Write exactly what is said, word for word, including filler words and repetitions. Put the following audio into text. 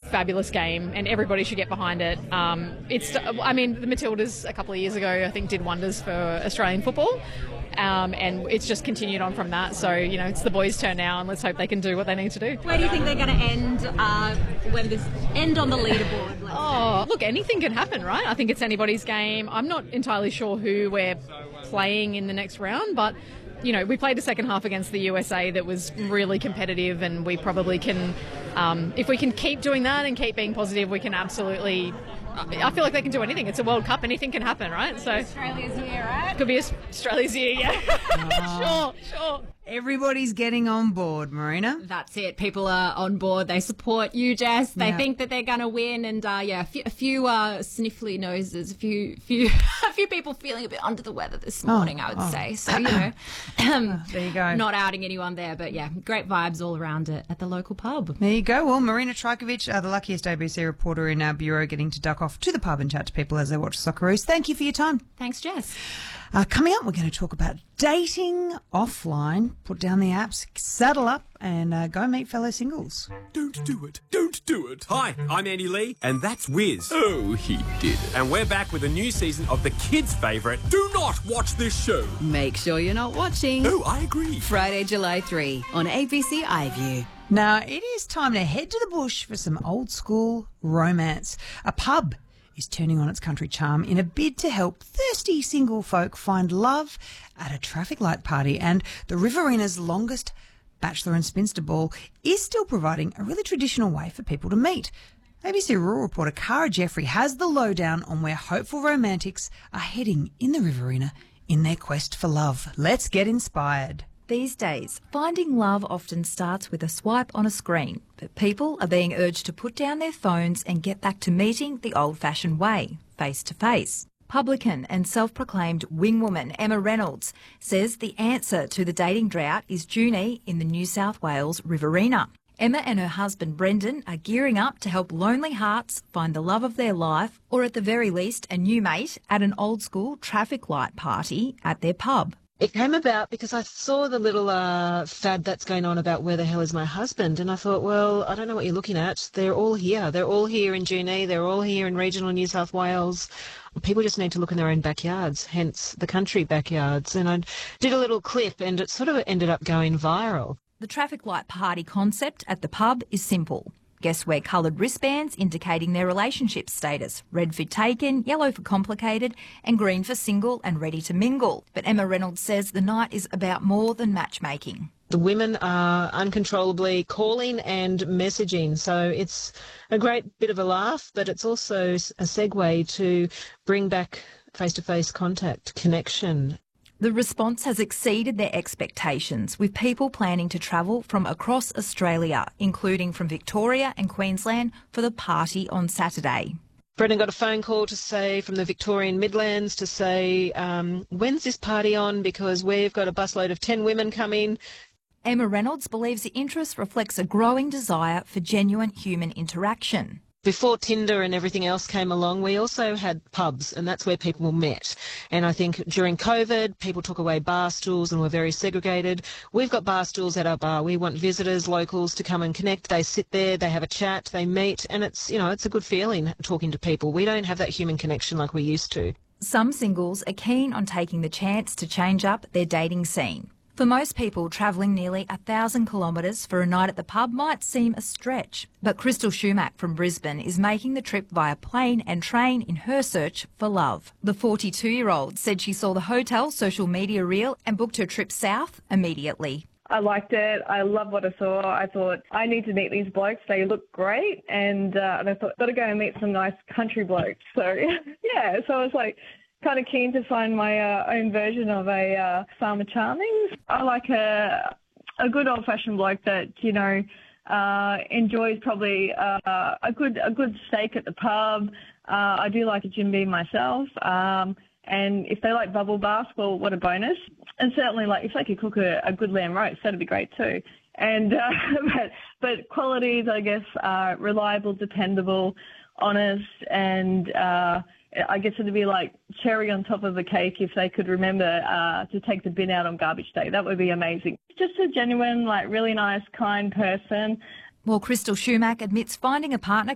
fabulous game and everybody should get behind it. Um, it's, I mean, the Matildas a couple of years ago, I think, did wonders for Australian football. Um, and it's just continued on from that. So, you know, it's the boys' turn now, and let's hope they can do what they need to do. Where do you think they're going to end uh, when this end on the leaderboard? Oh, look, anything can happen, right? I think it's anybody's game. I'm not entirely sure who we're playing in the next round, but, you know, we played a second half against the U S A that was really competitive, and we probably can, um, if we can keep doing that and keep being positive, we can absolutely... I feel like they can do anything. It's a World Cup. Anything can happen, right? So Australia's year, right? Could be Australia's year, yeah. sure, sure. Everybody's getting on board, Marina. That's it. People are on board. They support you, Jess. They yeah. think that they're going to win. And, uh, yeah, a few, a few uh, sniffly noses, a few few, a few people feeling a bit under the weather this morning, oh, I would oh. say. So, you know, um, there you go. Not outing anyone there, but, yeah, great vibes all around it at the local pub. There you go. Well, Marina Trajkovic, uh, the luckiest A B C reporter in our bureau, getting to duck off to the pub and chat to people as they watch Socceroos. Thank you for your time. Thanks, Jess. Uh, coming up, we're going to talk about dating offline. Put down the apps, saddle up, and uh, go meet fellow singles. Don't do it. Don't do it. Hi, I'm Andy Lee, and that's Wiz. Oh, he did it. And we're back with a new season of the kids' favourite, Do Not Watch This Show. Make sure you're not watching. Oh, I agree. Friday, July third on A B C iView. Now, it is time to head to the bush for some old-school romance. A pub is turning on its country charm in a bid to help thirsty single folk find love at a traffic light party. And the Riverina's longest bachelor and spinster ball is still providing a really traditional way for people to meet. A B C rural reporter Cara Jeffrey has the lowdown on where hopeful romantics are heading in the Riverina in their quest for love. Let's get inspired. These days, finding love often starts with a swipe on a screen, but people are being urged to put down their phones and get back to meeting the old-fashioned way, face-to-face. Publican and self-proclaimed wingwoman Emma Reynolds says the answer to the dating drought is Junee in the New South Wales Riverina. Emma and her husband Brendan are gearing up to help lonely hearts find the love of their life, or at the very least a new mate at an old-school traffic light party at their pub. It came about because I saw the little uh, fad that's going on about where the hell is my husband, and I thought, well, I don't know what you're looking at. They're all here. They're all here in Junee. They're all here in regional New South Wales. People just need to look in their own backyards, hence the country backyards. And I did a little clip, and it sort of ended up going viral. The traffic light party concept at the pub is simple. Guests wear coloured wristbands indicating their relationship status, red for taken, yellow for complicated, and green for single and ready to mingle. But Emma Reynolds says the night is about more than matchmaking. The women are uncontrollably calling and messaging, so it's a great bit of a laugh, but it's also a segue to bring back face-to-face contact, connection. The response has exceeded their expectations, with people planning to travel from across Australia, including from Victoria and Queensland, for the party on Saturday. Brendan got a phone call to say from the Victorian Midlands to say, um, when's this party on? Because we've got a busload of ten women coming. Emma Reynolds believes the interest reflects a growing desire for genuine human interaction. Before Tinder and everything else came along, we also had pubs, and that's where people met. And I think during COVID, people took away bar stools and were very segregated. We've got bar stools at our bar. We want visitors, locals to come and connect. They sit there, they have a chat, they meet, and it's, you know, it's a good feeling talking to people. We don't have that human connection like we used to. Some singles are keen on taking the chance to change up their dating scene. For most people, travelling nearly a thousand kilometres for a night at the pub might seem a stretch. But Crystal Schumack from Brisbane is making the trip via plane and train in her search for love. The forty-two-year-old said she saw the hotel social media reel and booked her trip south immediately. I liked it. I love what I saw. I thought, I need to meet these blokes. They look great. And, uh, and I thought, got to go and meet some nice country blokes. So, yeah, so I was like, kind of keen to find my uh, own version of a uh, Farmer Charming. I like a a good old-fashioned bloke that, you know, uh, enjoys probably uh, a good a good steak at the pub. Uh, I do like a gym bee myself. Um, and if they like bubble bath, well, what a bonus. And certainly, like, if they could cook a, a good lamb roast, that'd be great too. And uh, but, but qualities, I guess, are reliable, dependable, honest, and uh, I guess it'd be like cherry on top of the cake if they could remember uh, to take the bin out on garbage day. That would be amazing. Just a genuine, like, really nice, kind person. Well, Crystal Schumack admits finding a partner